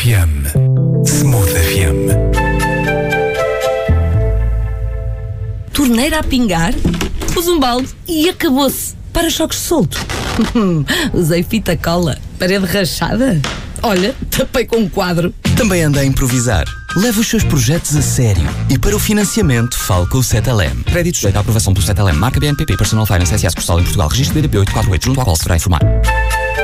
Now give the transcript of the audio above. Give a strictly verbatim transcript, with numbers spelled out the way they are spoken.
F M. Smooth F M. Torneira a pingar, pus um balde e acabou-se. Para-choques solto. Usei fita cola. Parede rachada. Olha, tapei com um quadro. Também anda a improvisar. Leve os seus projetos a sério. E para o financiamento, fale com o Cetelem. Crédito sujeito à aprovação pelo Cetelem. Marca B N P P. Personal Finance S A. Sucursal em Portugal. Registro B D P oito quatro oito, junto ao qual se deverá informar.